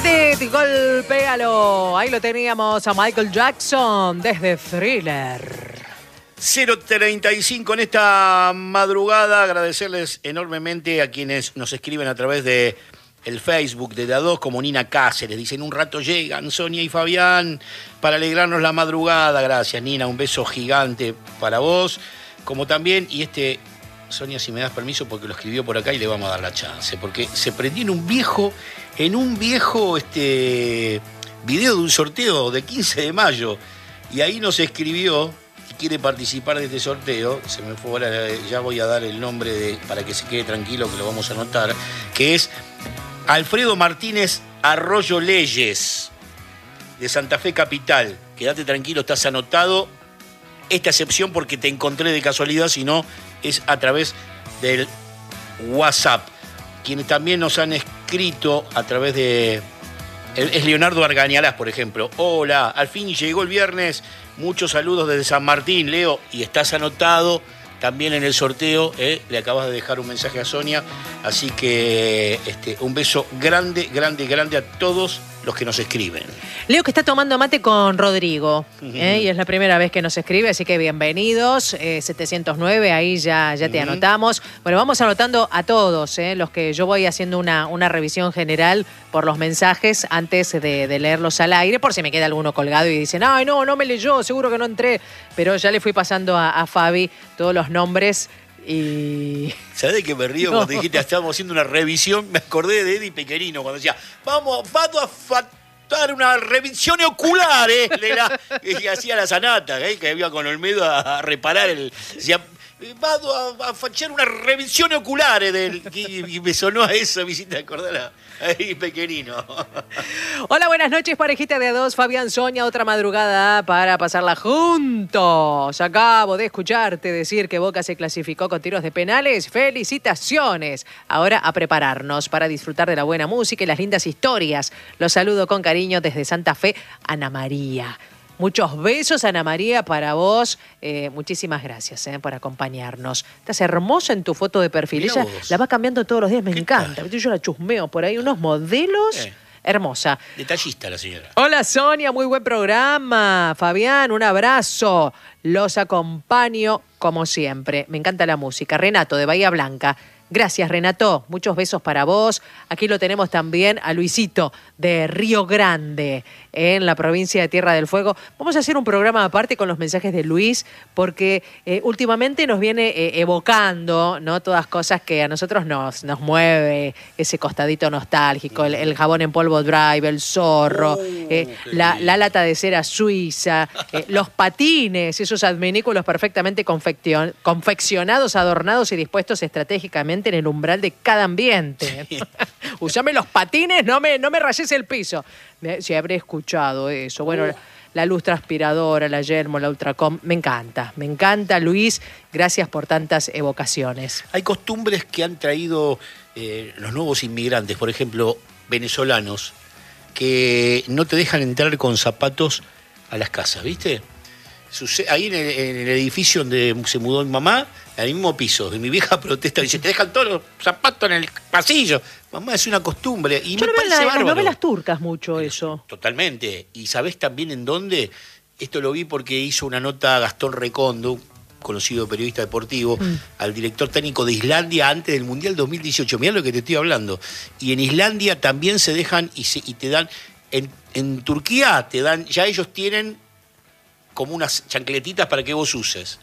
Golpéalo. Ahí lo teníamos a Michael Jackson desde Thriller. 0:35 en esta madrugada. Agradecerles enormemente a quienes nos escriben a través de el Facebook de A2, como Nina Cáceres. Dicen, un rato llegan Sonia y Fabián para alegrarnos la madrugada. Gracias, Nina. Un beso gigante para vos. Como también, Sonia, si me das permiso, porque lo escribió por acá y le vamos a dar la chance. Porque se prendió en un viejo video de un sorteo de 15 de mayo. Y ahí nos escribió y quiere participar de este sorteo. Se me fue ahora, ya voy a dar el nombre para que se quede tranquilo, que lo vamos a anotar. Que es Alfredo Martínez Arroyo Leyes, de Santa Fe Capital. Quédate tranquilo, estás anotado. Esta excepción porque te encontré de casualidad, si no, es a través del WhatsApp. Quienes también nos han escrito a través de... Es Leonardo Argañalás, por ejemplo. Hola, al fin llegó el viernes. Muchos saludos desde San Martín, Leo. Y estás anotado también en el sorteo. Le acabas de dejar un mensaje a Sonia. Así que un beso grande, grande, grande a todos los que nos escriben. Leo que está tomando mate con Rodrigo, y es la primera vez que nos escribe, así que bienvenidos. 709, ahí ya te anotamos. Bueno, vamos anotando a todos, los que yo voy haciendo una revisión general por los mensajes antes de leerlos al aire, por si me queda alguno colgado y dicen, ay, no me leyó, seguro que no entré. Pero ya le fui pasando a Fabi todos los nombres. Y... ¿Sabés de qué me río? Cuando dijiste, estábamos haciendo una revisión, me acordé de Eddie Pequerino, cuando decía, vamos a faltar una revisión ocular, que hacía la Sanata, que iba con Olmedo a reparar decía, vamos a fachar una revisión ocular, y me sonó a eso, me hiciste acordar a Eddie Pequerino. Hola, buenas noches, parejita de A2, Fabián, Sonia, otra madrugada para pasarla juntos. Acabo de escucharte decir que Boca se clasificó con tiros de penales. ¡Felicitaciones! Ahora a prepararnos para disfrutar de la buena música y las lindas historias. Los saludo con cariño desde Santa Fe, Ana María. Muchos besos, Ana María, para vos. Muchísimas gracias por acompañarnos. Estás hermosa en tu foto de perfil. Ella la va cambiando todos los días, me encanta. Yo la chusmeo por ahí, unos modelos. Hermosa. Detallista la señora. Hola, Sonia, muy buen programa. Fabián, un abrazo. Los acompaño como siempre. Me encanta la música. Renato, de Bahía Blanca. Gracias, Renato. Muchos besos para vos. Aquí lo tenemos también a Luisito de Río Grande, en la provincia de Tierra del Fuego. Vamos a hacer un programa aparte con los mensajes de Luis, porque últimamente nos viene evocando, ¿no? Todas cosas que a nosotros nos mueve, ese costadito nostálgico, el jabón en polvo Drive, el zorro, la lata de cera suiza, los patines, esos adminículos perfectamente confeccionados, adornados y dispuestos estratégicamente en el umbral de cada ambiente. Sí. Usame los patines, no me rayes el piso. Si habré escuchado eso. Bueno, la luz transpiradora, la Yermo, la Ultracom, me encanta, Luis. Gracias por tantas evocaciones. Hay costumbres que han traído los nuevos inmigrantes, por ejemplo, venezolanos, que no te dejan entrar con zapatos a las casas, ¿viste? Ahí en el edificio donde se mudó mi mamá, en el mismo piso, de mi vieja protesta, dice, te dejan todos los zapatos en el pasillo. Mamá, es una costumbre. Y yo me parece bárbaro. En las novelas turcas mucho eso. Totalmente. ¿Y sabés también en dónde? Esto lo vi porque hizo una nota Gastón Recondo, conocido periodista deportivo, al director técnico de Islandia antes del Mundial 2018. Mirá lo que te estoy hablando. Y en Islandia también se dejan y te dan... En Turquía te dan... Ya ellos tienen como unas chancletitas para que vos uses.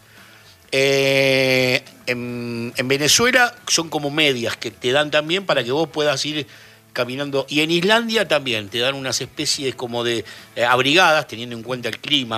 En Venezuela son como medias que te dan también para que vos puedas ir caminando. Y en Islandia también te dan unas especies como de abrigadas, teniendo en cuenta el clima.